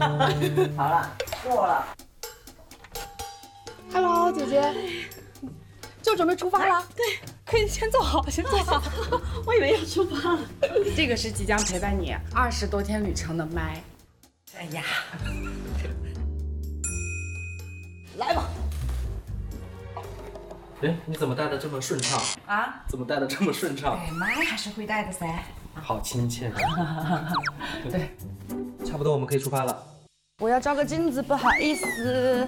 好了，过了。 Hello， 姐姐，就准备出发了。 对，可以先坐好，先坐好。我以为要出发了。 这个是即将陪伴你20多天旅程的麦。 哎呀，来吧。 哎，你怎么带的这么顺畅啊？ 怎么带的这么顺畅？ 哎，麦还是会带的噻。 好亲切。对，差不多我们可以出发了。 我要照个镜子，不好意思。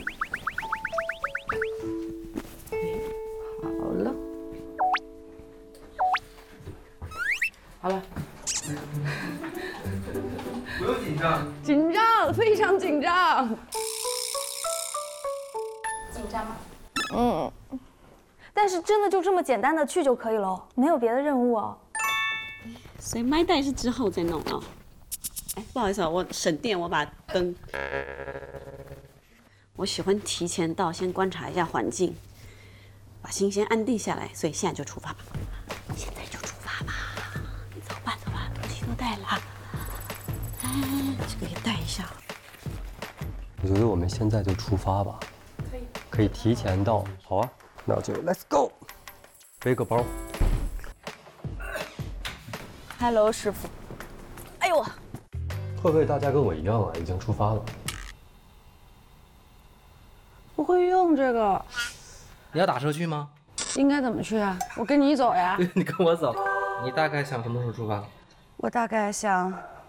好了，好了。 不用紧张。 紧张，非常紧张。 紧张吗？ 嗯，但是真的就这么简单的去就可以了，没有别的任务哦。 所以麦带是之后再弄哦。哎，不好意思啊，我省电，我把灯。我喜欢提前到，先观察一下环境，把心先安定下来，所以现在就出发吧。现在就出发吧。走吧，走吧，东西都带了。哎，这个也带一下。 我觉得我们现在就出发吧。可以提前到。好啊，那就 Let's go。背个包。 Hello， 师傅。哎呦， 会不会大家跟我一样啊，已经出发了？ 不会用这个， 你要打车去吗？ 应该怎么去啊？我跟你走呀。 对，你跟我走。你大概想什么时候出发？ 我大概想，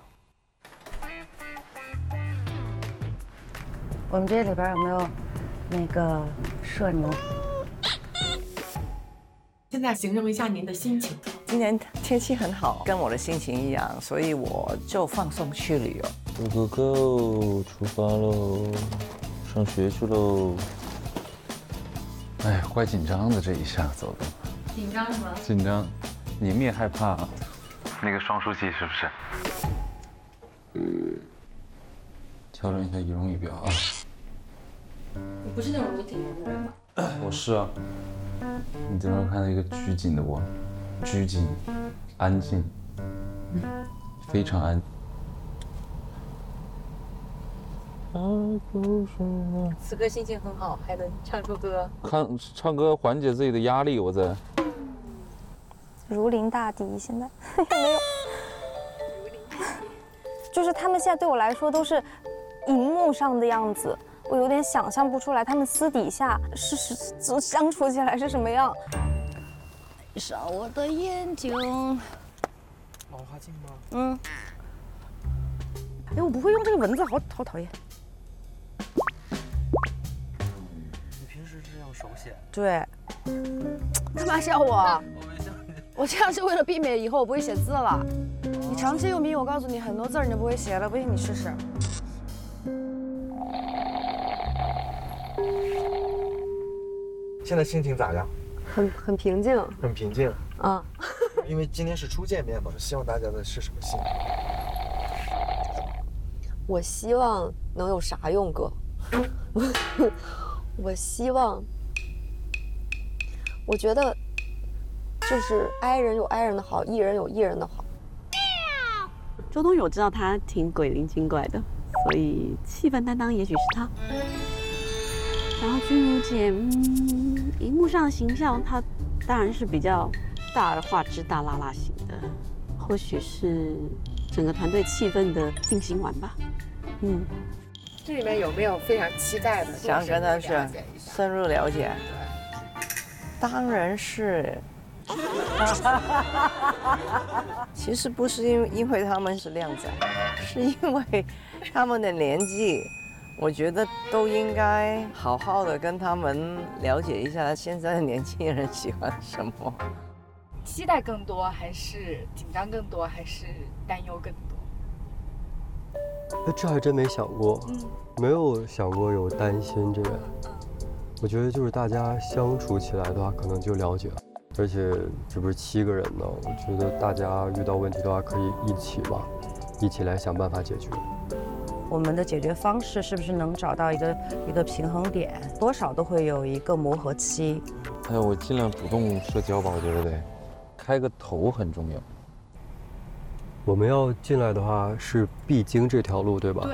我们这里边有没有那个社牛？ 现在形容一下您的心情。 今年天气很好，跟我的心情一样，所以我就放松去旅游。 Go go go， 出发喽，上学去喽。哎，怪紧张的这一下走的。 紧张什么？ 紧张，你们也害怕啊？那个双书记是不是？调整一下仪容仪表啊。 你不是那种容易紧张的人吧？ 我是啊。你经常看到一个拘谨的我，拘谨、安静，非常安。 此刻心情很好，还能唱出歌。 唱歌缓解自己的压力，我在。 如临大敌，现在也没有。就是他们现在对我来说都是荧幕上的样子，我有点想象不出来他们私底下是相处起来是什么样。 闭上我的眼睛。 老花镜吗？ 嗯。哎，我不会用这个蚊子，好讨厌。 你平时是用手写？ 对。干嘛笑我？我这样是为了避免以后我不会写字了。你长期用笔，我告诉你，很多字你就不会写了。不信你试试。 现在心情咋样？ 很平静。 很平静啊。 因为今天是初见面嘛，希望大家的是什么心？ 我希望能有啥用哥？我希望，我觉得就是 I 人有 I 人的好，E 人有E 人的好。 周冬雨知道他挺鬼灵精怪的，所以气氛担当也许是他。然后君如姐，荧幕上的形象她当然是比较大画质、大拉拉型的，或许是整个团队气氛的定心丸吧。 这里面有没有非常期待的？ 想跟他是深入了解。当然是。其实不是因为他们是靓仔，是因为他们的年纪，我觉得都应该好好的跟他们了解一下现在的年轻人喜欢什么。 期待更多，还是紧张更多，还是担忧更多？ 哎，这还真没想过，没有想过有担心这个。我觉得就是大家相处起来的话，可能就了解了。而且这不是7个人呢，我觉得大家遇到问题的话，可以一起吧，一起来想办法解决。 我们的解决方式是不是能找到一个平衡点？多少都会有一个磨合期。 还有，我尽量主动社交吧，我觉得得开个头很重要。 我们要进来的话是必经这条路，对吧？对。